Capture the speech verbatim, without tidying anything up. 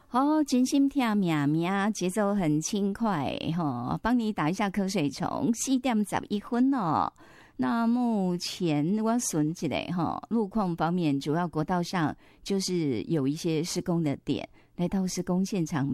哦，真心跳喵喵，节奏很轻快哈，帮你打一下瞌睡虫。四点十一分哦。那目前我顺起来哈，路况方面，主要国道上就是有一些施工的点，来到施工现场